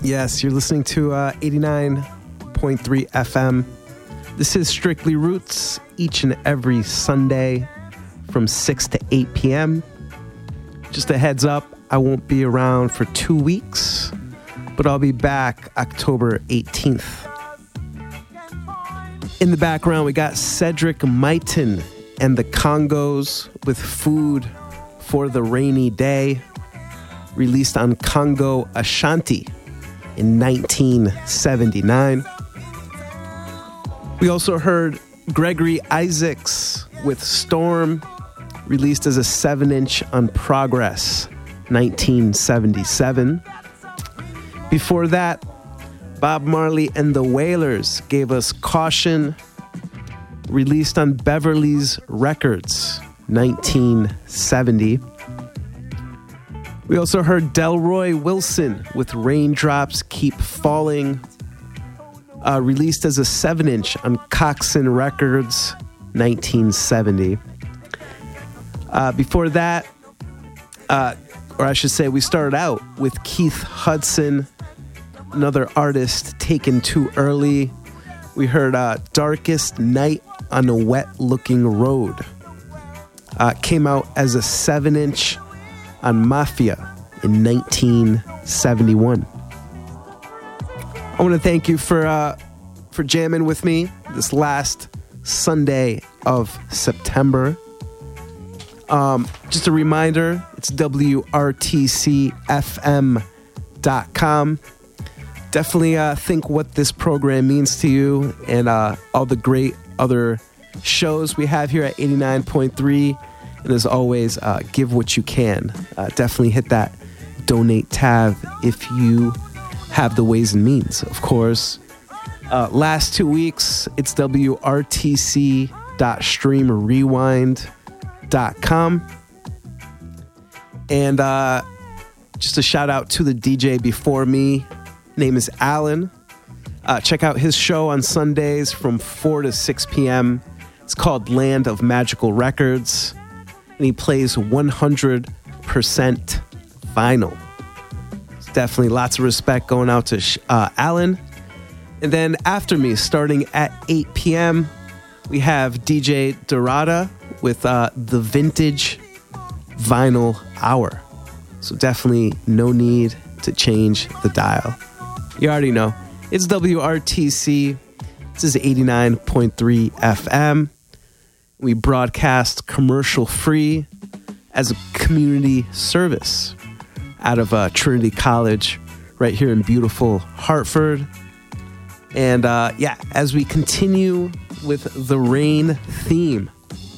Yes, you're listening to 89.3 FM. This is Strictly Roots each and every Sunday from 6 to 8 p.m. Just a heads up, I won't be around for 2 weeks, but I'll be back October 18th. In the background, we got Cedric Myton and the Congos with Food for the Rainy Day, released on Congo Ashanti in 1979. We also heard Gregory Isaacs with Storm, released as a 7-inch on Progress, 1977. Before that, Bob Marley and the Wailers gave us Caution, released on Beverly's Records, 1970. We also heard Delroy Wilson with Raindrops Keep Falling, released as a 7-inch on Coxsone Records, 1970. Before that, or I should say, we started out with Keith Hudson, another artist taken too early. We heard Darkest Night on a Wet Looking Road. Came out as a 7-inch on Mafia in 1971. I want to thank you for jamming with me this last Sunday of September. Just a reminder, it's WRTCFM.com. Definitely think what this program means to you and all the great other shows we have here at 89.3. And as always, give what you can. Definitely hit that donate tab if you have the ways and means. Of course, last 2 weeks, it's WRTC.streamrewind.com. And just a shout out to the DJ before me. Name is Alan. Check out his show on Sundays from 4 to 6 p.m. It's called Land of Magical Records. And he plays 100% vinyl. It's definitely lots of respect going out to Alan. And then after me, starting at 8 p.m., we have DJ Dorada with the Vintage Vinyl Hour. So definitely no need to change the dial. You already know. It's WRTC. This is 89.3 FM. We broadcast commercial free as a community service out of Trinity College right here in beautiful Hartford. And as we continue with the rain theme,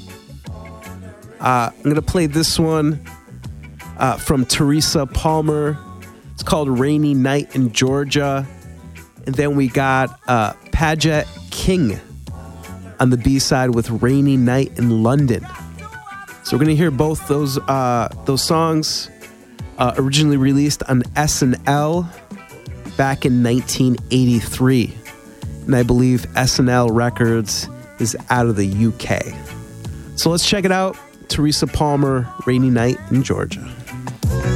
I'm going to play this one from Teresa Palmer. It's called Rainy Night in Georgia. And then we got Paget King on the B-side with Rainy Night in London. So we're going to hear both those songs originally released on SNL back in 1983. And I believe SNL Records is out of the UK. So let's check it out. Teresa Palmer, Rainy Night in Georgia.